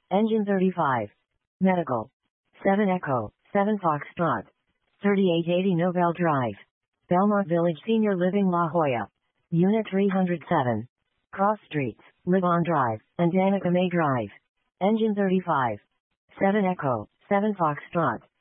Engine 35. Medical. 7 Echo, 7 Foxtrot. 3880 Nobel Drive. Belmont Village Senior Living La Jolla. Unit 307. Cross Streets, Livon Drive, and Danica May Drive. Engine 35. 7 Echo, 7 Foxtrot.